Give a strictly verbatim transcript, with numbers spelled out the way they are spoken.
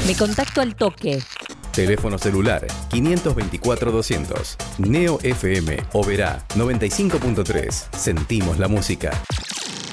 Me contacto al toque. Teléfono celular quinientos veinticuatro doscientos. Neo F M Oberá noventa y cinco punto tres. Sentimos la música.